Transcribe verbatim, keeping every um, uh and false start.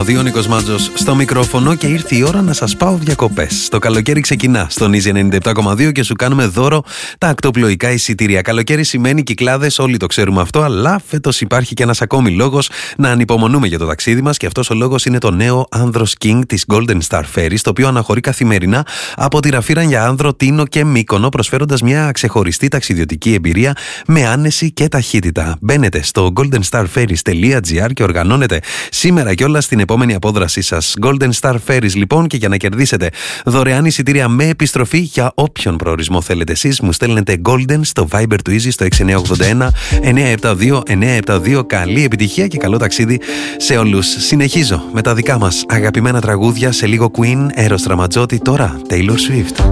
δύο, Νίκος Μάτζος στο μικρόφωνο και ήρθε η ώρα να σας πάω διακοπές. Το καλοκαίρι ξεκινά στον Easy ενενήντα επτά κόμμα δύο και σου κάνουμε δώρο τα ακτοπλοϊκά εισιτήρια. Καλοκαίρι σημαίνει κυκλάδες, όλοι το ξέρουμε αυτό, αλλά φέτος υπάρχει και ένας ακόμη λόγος να ανυπομονούμε για το ταξίδι μας και αυτός ο λόγος είναι το νέο Άνδρος King της Golden Star Ferries, το οποίο αναχωρεί καθημερινά από τη Ραφίρα για Άνδρο, Τίνο και Μύκονο, προσφέροντας μια ξεχωριστή ταξιδιωτική εμπειρία με άνεση και ταχύτητα. Μπαίνετε στο golden star ferries τελεία gr και οργανώνετε σήμερα κιόλας την επόμενη απόδρασή σας. Golden Star Ferries λοιπόν, και για να κερδίσετε δωρεάν εισιτήρια με επιστροφή για όποιον προορισμό θέλετε εσείς, μου στέλνετε Golden στο Viber του Easy στο έξι εννιά οκτώ ένα εννιά επτά δύο εννιά επτά δύο. Καλή επιτυχία και καλό ταξίδι σε όλους. Συνεχίζω με τα δικά μας αγαπημένα τραγούδια, σε λίγο Queen, Eros Ramazzotti, τώρα Taylor Swift.